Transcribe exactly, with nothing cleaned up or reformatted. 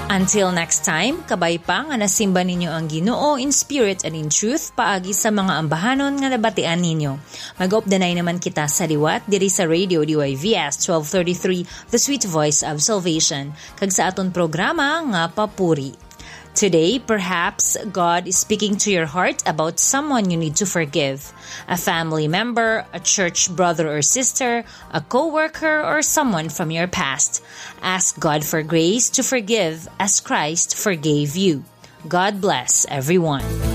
Until next time, kabay pa nga nasimba ninyo ang Ginoo in spirit and in truth paagi sa mga ambahanon nga nabatian ninyo. Mag-updanay naman kita sa liwat diri sa Radio D Y V S twelve thirty-three, The Sweet Voice of Salvation, kag sa aton programa nga Papuri. Today, perhaps God is speaking to your heart about someone you need to forgive. A family member, a church brother or sister, a co-worker, or someone from your past. Ask God for grace to forgive as Christ forgave you. God bless everyone.